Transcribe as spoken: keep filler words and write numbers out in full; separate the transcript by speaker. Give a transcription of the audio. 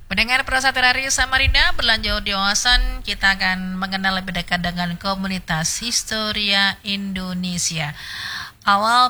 Speaker 1: Mendengar Prasasti Radio Samarinda berlanjut di wawasan, kita akan mengenal lebih dekat dengan komunitas Historia Indonesia. Awal